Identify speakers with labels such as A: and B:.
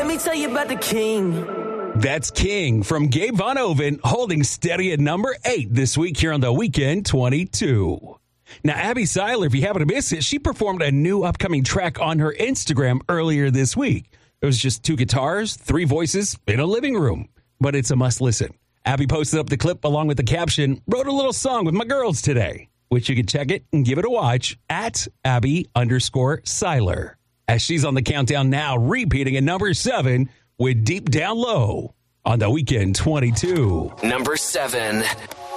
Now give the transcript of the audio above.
A: me tell you about the king.
B: That's King from Gabe Von Oven, holding steady at number 8 this week here on The Weekend 22. Now, Abby Seiler, if you happen to miss it, she performed a new upcoming track on her Instagram earlier this week. It was just 2 guitars, 3 voices in a living room, but it's a must listen. Abby posted up the clip along with the caption, wrote a little song with my girls today, which you can check it and give it a watch at Abby_Seiler. As she's on the countdown now, repeating at number 7 with Deep Down Low on The Weekend 22.
C: Number 7.